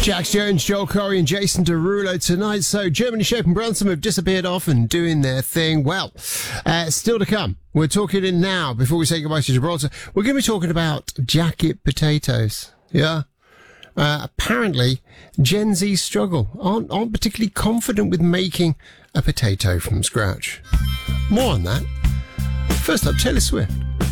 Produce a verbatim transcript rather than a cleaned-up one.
Jax Jones, Joel Corey and Jason Derulo tonight. So Germany, Shape and Brunson have disappeared off and doing their thing. Well, uh, still to come. We're talking in now, before we say goodbye to Gibraltar, we're going to be talking about jacket potatoes. Yeah. Uh, apparently, Gen Z struggle. Aren't, aren't particularly confident with making a potato from scratch. More on that. First up, Taylor Swift.